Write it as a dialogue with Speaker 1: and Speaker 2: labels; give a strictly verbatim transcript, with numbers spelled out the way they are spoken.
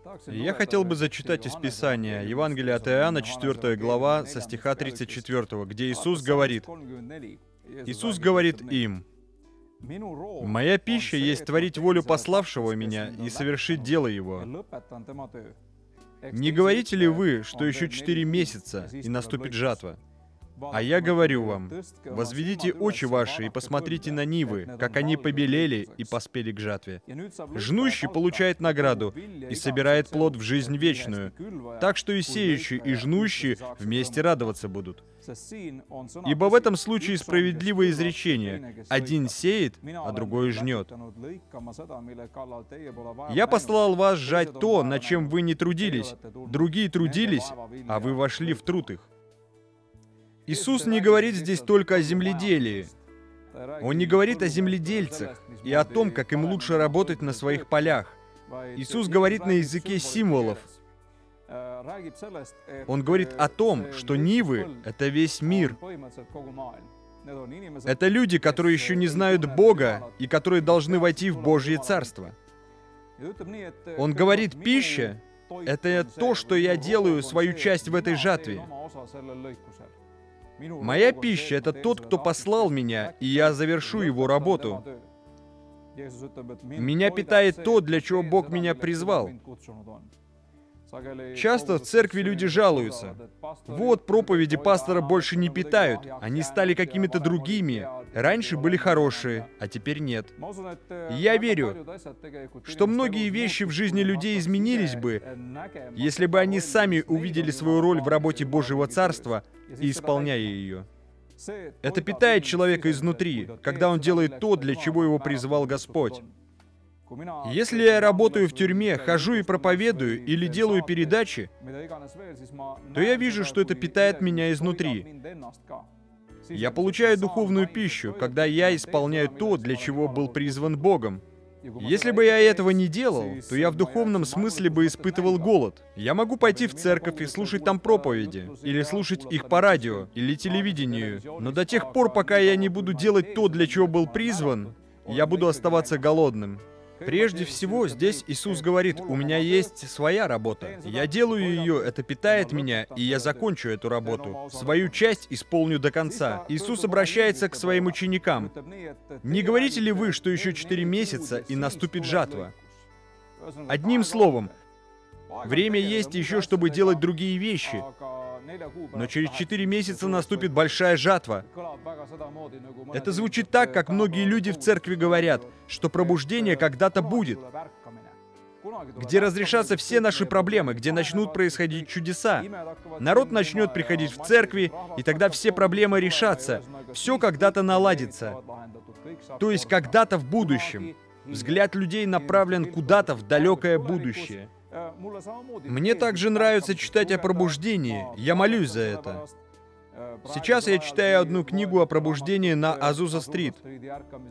Speaker 1: Я хотел бы зачитать из Писания, Евангелие от Иоанна, четвёртая глава, со стиха тридцать четвёртого, где Иисус говорит, Иисус говорит им, «Моя пища есть творить волю пославшего меня и совершить дело Его». Не говорите ли вы, что еще четыре месяца, и наступит жатва? А я говорю вам, возведите очи ваши и посмотрите на нивы, как они побелели и поспели к жатве. Жнущий получает награду и собирает плод в жизнь вечную, так что и сеющий, и жнущий вместе радоваться будут. Ибо в этом случае справедливое изречение: один сеет, а другой жнет. Я послал вас жать то, над чем вы не трудились. Другие трудились, а вы вошли в труд их. Иисус не говорит здесь только о земледелии. Он не говорит о земледельцах и о том, как им лучше работать на своих полях. Иисус говорит на языке символов. Он говорит о том, что нивы — это весь мир. Это люди, которые еще не знают Бога и которые должны войти в Божье Царство. Он говорит, пища — это то, что я делаю свою часть в этой жатве. Моя пища — это тот, кто послал меня, и я завершу его работу. Меня питает то, для чего Бог меня призвал. Часто в церкви люди жалуются. Вот, проповеди пастора больше не питают, они стали какими-то другими. Раньше были хорошие, а теперь нет. Я верю, что многие вещи в жизни людей изменились бы, если бы они сами увидели свою роль в работе Божьего Царства и исполняя ее. Это питает человека изнутри, когда он делает то, для чего его призвал Господь. Если я работаю в тюрьме, хожу и проповедую или делаю передачи, то я вижу, что это питает меня изнутри. Я получаю духовную пищу, когда я исполняю то, для чего был призван Богом. Если бы я этого не делал, то я в духовном смысле бы испытывал голод. Я могу пойти в церковь и слушать там проповеди, или слушать их по радио, или телевидению, но до тех пор, пока я не буду делать то, для чего был призван, я буду оставаться голодным. Прежде всего, здесь Иисус говорит, у меня есть своя работа. Я делаю ее, это питает меня, и я закончу эту работу. Свою часть исполню до конца. Иисус обращается к своим ученикам. Не говорите ли вы, что еще четыре месяца, и наступит жатва? Одним словом, время есть еще, чтобы делать другие вещи. Но через четыре месяца наступит большая жатва. Это звучит так, как многие люди в церкви говорят, что пробуждение когда-то будет, где разрешатся все наши проблемы, где начнут происходить чудеса. Народ начнет приходить в церкви, и тогда все проблемы решатся. Все когда-то наладится. То есть когда-то в будущем. Взгляд людей направлен куда-то в далекое будущее. Мне также нравится читать о пробуждении. Я молюсь за это. Сейчас я читаю одну книгу о пробуждении на Азуза-стрит.